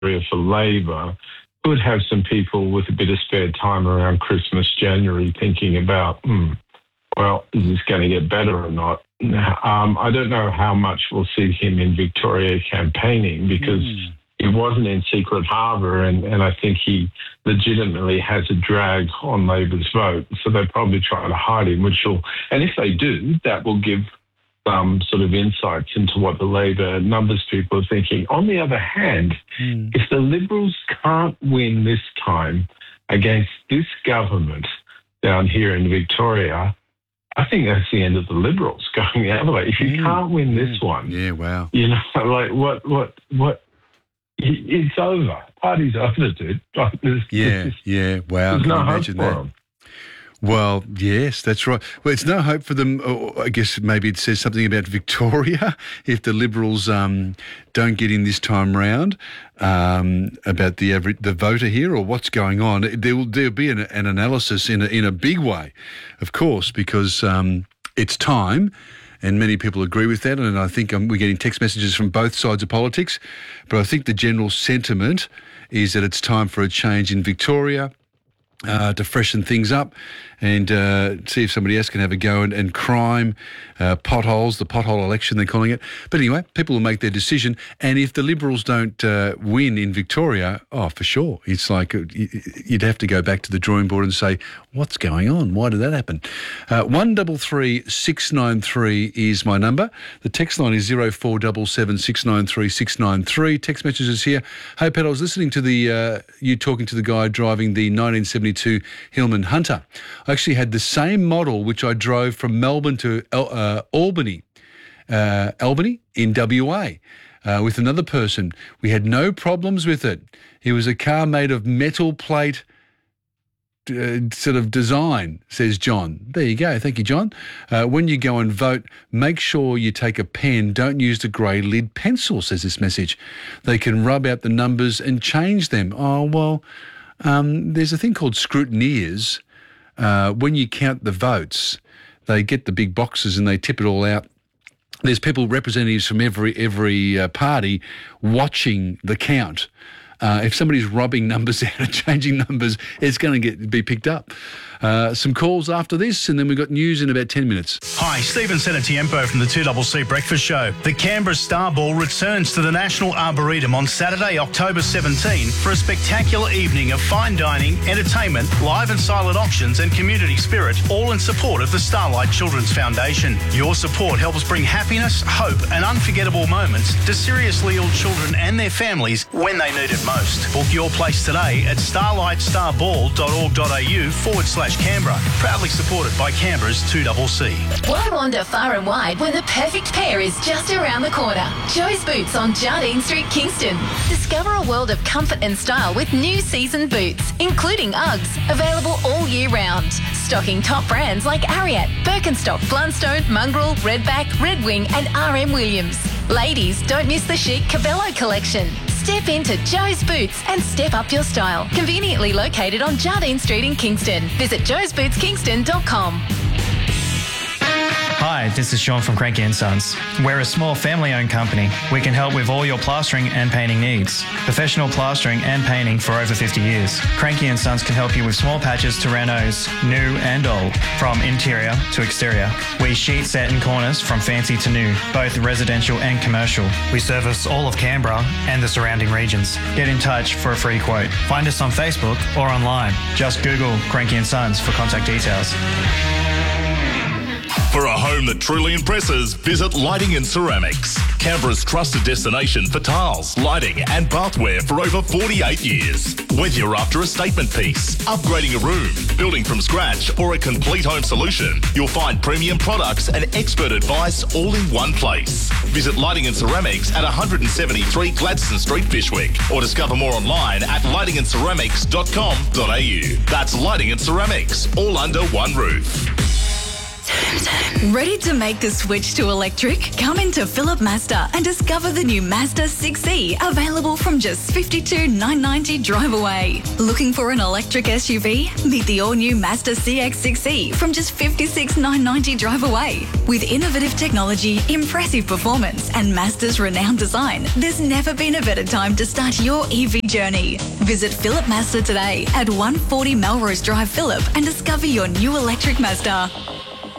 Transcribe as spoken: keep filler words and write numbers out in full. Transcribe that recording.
for Labor could have some people with a bit of spare time around Christmas, January, thinking about, hmm, well, is this going to get better or not? Um, I don't know how much we'll see him in Victoria campaigning because mm. he wasn't in Secret Harbour, and, and I think he legitimately has a drag on Labor's vote. So they're probably trying to hide him, which will, and if they do, that will give some sort of insights into what the Labor numbers people are thinking. On the other hand, mm. if the Liberals can't win this time against this government down here in Victoria, I think that's the end of the Liberals going the other way. If you mm. can't win this mm. one, yeah, wow, you know, like what, what, what? It's over. Party's over, dude. Like, there's, yeah, there's, yeah, wow. There's Can no you hope imagine for that? them. Well, yes, that's right. Well, it's no hope for them. Or I guess maybe it says something about Victoria if the Liberals um, don't get in this time round um, about the average, the voter here or what's going on. There will there'll be an, an analysis in a, in a big way, of course, because um, it's time. And many people agree with that. And I think um, we're getting text messages from both sides of politics. But I think the general sentiment is that it's time for a change in Victoria. Uh, to freshen things up and uh, see if somebody else can have a go. And, and crime, uh, potholes, the pothole election they're calling it. But anyway, people will make their decision. And if the Liberals don't uh, win in Victoria, oh, for sure, it's like you'd have to go back to the drawing board and say, what's going on? Why did that happen? Uh, one double three six nine three is my number. The text line is zero four seven seven six nine three six nine three. Text messages here. Hey, Pat, I was listening to the uh, you talking to the guy driving the nineteen seventy-two Hillman Hunter. I actually had the same model which I drove from Melbourne to uh, Albany, uh, Albany in W A uh, with another person. We had no problems with it. It was a car made of metal plate uh, sort of design, says John. There you go. Thank you, John. Uh, when you go and vote, make sure you take a pen. Don't use the grey lid pencil, says this message. They can rub out the numbers and change them. Oh, well... Um, there's a thing called scrutineers. Uh, when you count the votes, they get the big boxes and they tip it all out. There's people, representatives from every every uh, party watching the count. Uh, if somebody's rubbing numbers out and changing numbers, it's going to get be picked up. Uh, some calls after this, and then we've got news in about ten minutes. Hi, Stephen Senatiempo from the two C C Breakfast Show. The Canberra Star Ball returns to the National Arboretum on Saturday, October seventeenth for a spectacular evening of fine dining, entertainment, live and silent auctions and community spirit, all in support of the Starlight Children's Foundation. Your support helps bring happiness, hope and unforgettable moments to seriously ill children and their families when they need it most. Book your place today at starlightstarball.org.au forward slash Canberra. Proudly supported by Canberra's two C C. Why wander far and wide when the perfect pair is just around the corner? Joe's Boots on Jardine Street, Kingston. Discover a world of comfort and style with new season boots, including Uggs, available all year round. Stocking top brands like Ariat, Birkenstock, Blundstone, Mongrel, Redback, Red Wing and R M Williams. Ladies, don't miss the chic Cabello collection. Step into Joe's Boots and step up your style. Conveniently located on Jardine Street in Kingston. Visit joes boots kingston dot com. Hi, this is Sean from Cranky and Sons. We're a small family-owned company. We can help with all your plastering and painting needs. Professional plastering and painting for over fifty years. Cranky and Sons can help you with small patches to renos, new and old, from interior to exterior. We sheet, set and corners from fancy to new, both residential and commercial. We service all of Canberra and the surrounding regions. Get in touch for a free quote. Find us on Facebook or online. Just Google Cranky and Sons for contact details. For a home that truly impresses, visit Lighting and Ceramics. Canberra's trusted destination for tiles, lighting and bathware for over forty-eight years. Whether you're after a statement piece, upgrading a room, building from scratch or a complete home solution, you'll find premium products and expert advice all in one place. Visit Lighting and Ceramics at one seventy-three Gladstone Street, Fishwick, or discover more online at lighting and ceramics dot com dot a u. That's Lighting and Ceramics, all under one roof. Kingston. Ready to make the switch to electric? Come into Philip Mazda and discover the new Mazda six E, available from just fifty-two thousand nine hundred ninety drive away. Looking for an electric S U V? Meet the all-new Mazda C X six E from just fifty-six thousand nine hundred ninety drive away. With innovative technology, impressive performance and Mazda's renowned design, there's never been a better time to start your E V journey. Visit Philip Mazda today at one forty Melrose Drive, Phillip, and discover your new electric Mazda.